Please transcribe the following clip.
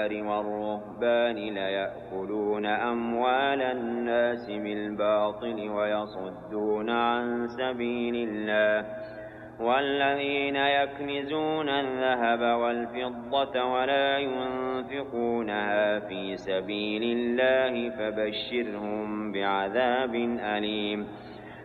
الأحبار والرهبان ليأكلون أموال الناس بالباطل ويصدون عن سبيل الله والذين يكنزون الذهب والفضة ولا ينفقونها في سبيل الله فبشرهم بعذاب أليم